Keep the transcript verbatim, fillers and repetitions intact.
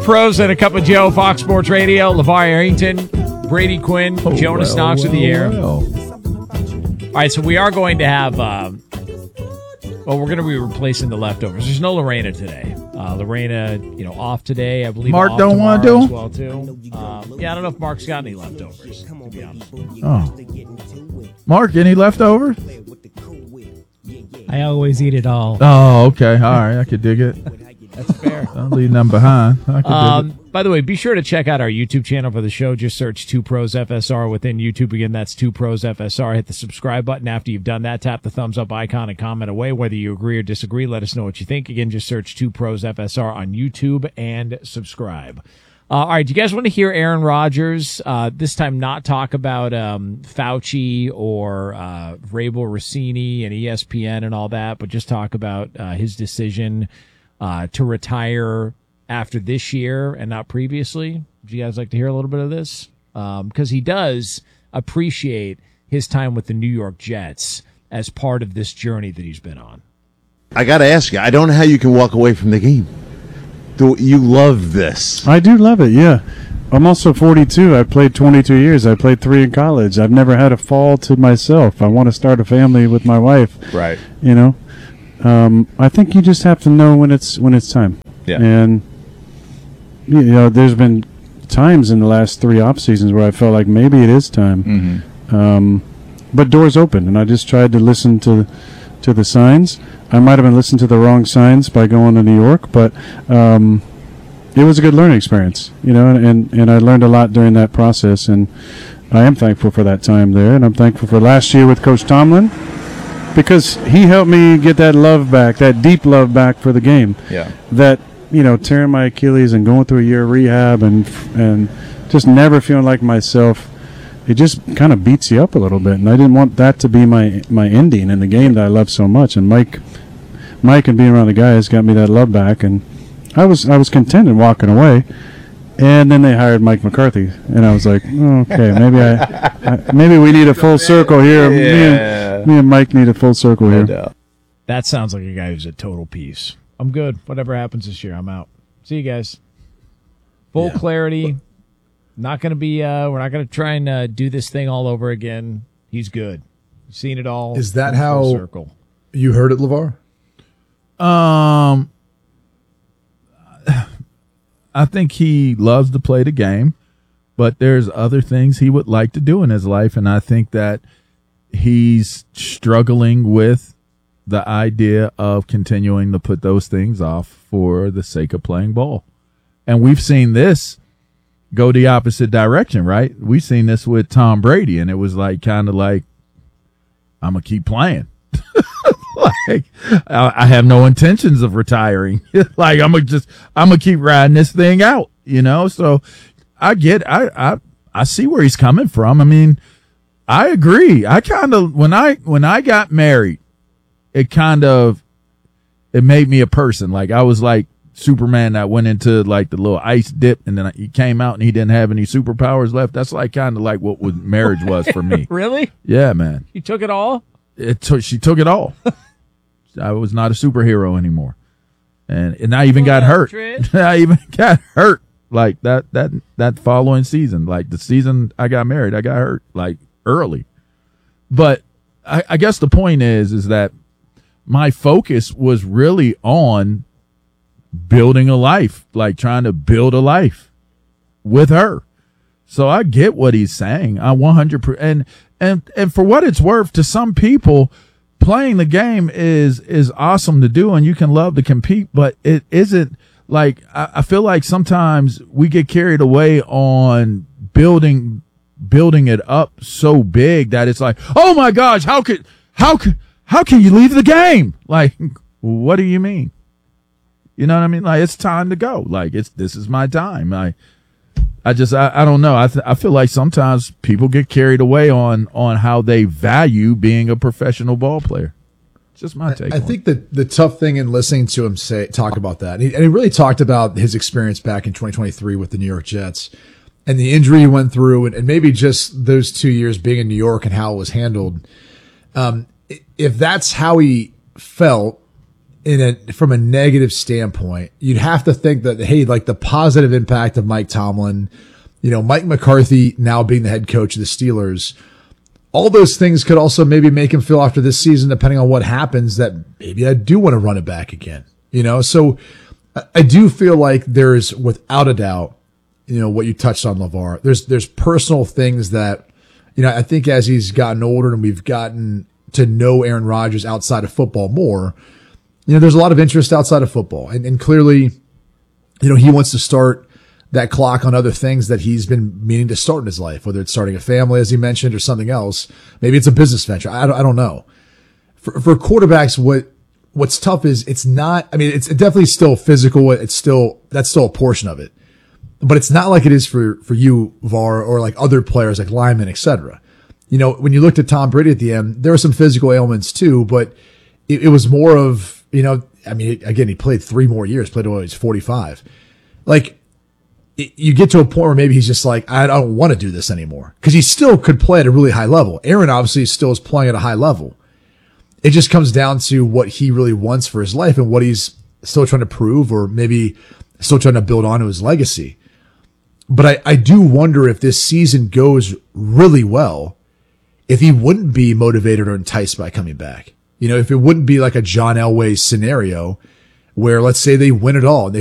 Pros and a Cup of Joe, Fox Sports Radio, LeVar Arrington, Brady Quinn, oh, Jonas well, Knox well, with the air. Well. All right, so we are going to have, um, well, we're going to be replacing the leftovers. There's no Lorena today. Uh, Lorena, you know, off today. I believe Mark off don't want to do as well too. Um, yeah, I don't know if Mark's got any leftovers. To be honest. Oh, Mark, any leftovers? I always eat it all. Oh, okay. All right, I could dig it. That's fair. I'll leave them behind. I could Um, dig it. by the way, be sure to check out our YouTube channel for the show. Just search Two Pros F S R within YouTube. Again, that's Two Pros F S R. Hit the subscribe button. After you've done that, tap the thumbs up icon and comment away. Whether you agree or disagree, let us know what you think. Again, just search Two Pros F S R on YouTube and subscribe. Uh, all right, do you guys want to hear Aaron Rodgers uh, this time not talk about um, Fauci or uh, Rabel Rossini and E S P N and all that, but just talk about uh, his decision uh, to retire after this year and not previously? Would you guys like to hear a little bit of this? Because um, he does appreciate his time with the New York Jets as part of this journey that he's been on. I got to ask you, I don't know how you can walk away from the game. Do you love this? I do love it, yeah. I'm also forty-two. I played twenty-two years. I played three in college. I've never had a fall to myself. I want to start a family with my wife. Right. You know, um, I think you just have to know when it's when it's time. Yeah. And you know, there's been times in the last three off seasons where I felt like maybe it is time. Mm-hmm. Um, but doors open, and I just tried to listen to to the signs. I might have been listening to the wrong signs by going to New York, but um, it was a good learning experience, you know, and, and, and I learned a lot during that process, and I am thankful for that time there, and I'm thankful for last year with Coach Tomlin because he helped me get that love back, that deep love back for the game. Yeah. That, you know, tearing my Achilles and going through a year of rehab and and just never feeling like myself, it just kind of beats you up a little bit, and I didn't want that to be my my ending in the game that I love so much. And Mike, Mike, and being around the guys got me that love back, and I was I was content in walking away. And then they hired Mike McCarthy, and I was like, oh, okay, maybe I, I maybe we need a full circle here. Yeah. Me, and, me and Mike need a full circle No here. doubt. That sounds like a guy who's at total peace. I'm good. Whatever happens this year, I'm out. See you guys. Full Yeah. clarity. Not going to be, uh, we're not going to try and uh, do this thing all over again. He's good. You've seen it all. Is that in full how circle. You heard it, LeVar? Um, I think he loves to play the game, but there's other things he would like to do in his life, and I think that he's struggling with the idea of continuing to put those things off for the sake of playing ball. And we've seen this go the opposite direction, right? We've seen this with Tom Brady, and it was like kind of like, I'm going to keep playing. Like, I, I have no intentions of retiring. Like, I'm going to just, I'm going to keep riding this thing out, you know? So I get, I, I, I see where he's coming from. I mean, I agree. I kind of, when I, when I got married, it kind of, it made me a person. Like, I was like Superman that went into like the little ice dip, and then he came out and he didn't have any superpowers left. That's like kind of like what was, marriage was for me. Really? Yeah, man. You took it all? It took, she took it all. I was not a superhero anymore. And, and I even got hurt. I even got hurt like that, that, that following season. Like the season I got married, I got hurt like early. But I, I guess the point is, is that my focus was really on building a life, like trying to build a life with her. So I get what he's saying. I one hundred percent. And, and, and for what it's worth, to some people, playing the game is, is awesome to do, and you can love to compete, but it isn't like, I, I feel like sometimes we get carried away on building, building it up so big that it's like, oh my gosh, how could, how could, how can you leave the game? Like, what do you mean? You know what I mean? Like, it's time to go. Like, it's, this is my time. I, I just, I, I don't know. I, th- I feel like sometimes people get carried away on, on how they value being a professional ball player. It's just my take. I, I on think it. that the tough thing in listening to him say, talk about that, and he, and he really talked about his experience back in twenty twenty-three with the New York Jets and the injury he went through, and, and maybe just those two years being in New York and how it was handled. Um, if that's how he felt, in a, from a negative standpoint, you'd have to think that, hey, like the positive impact of Mike Tomlin, you know, Mike McCarthy now being the head coach of the Steelers, all those things could also maybe make him feel after this season, depending on what happens, that maybe I do want to run it back again, you know? So I do feel like there's, without a doubt, you know, what you touched on, LeVar, there's, there's personal things that, you know, I think as he's gotten older and we've gotten to know Aaron Rodgers outside of football more, you know, there's a lot of interest outside of football. And, and clearly, you know, he wants to start that clock on other things that he's been meaning to start in his life, whether it's starting a family, as he mentioned, or something else. Maybe it's a business venture. I don't, I don't know. For, for quarterbacks, what, what's tough is it's not, I mean, it's definitely still physical. It's still, that's still a portion of it, but it's not like it is for, for you, Var, or like other players like linemen, et cetera. You know, when you looked at Tom Brady at the end, there were some physical ailments too, but it, it was more of, you know, I mean, again, he played three more years, played until he was forty-five. Like, it, you get to a point where maybe he's just like, I don't want to do this anymore. Because he still could play at a really high level. Aaron obviously still is playing at a high level. It just comes down to what he really wants for his life and what he's still trying to prove, or maybe still trying to build onto his legacy. But I, I do wonder if this season goes really well, if he wouldn't be motivated or enticed by coming back. You know, if it wouldn't be like a John Elway scenario where, let's say they win it all and they